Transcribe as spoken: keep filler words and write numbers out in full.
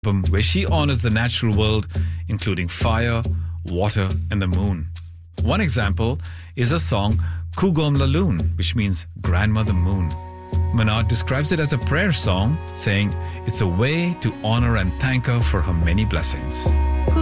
album where she honors the natural world, including fire, water, and the moon. One example is a song Kugom Laloon, which means Grandmother Moon. Manat describes it as a prayer song, saying it's a way to honor and thank her for her many blessings.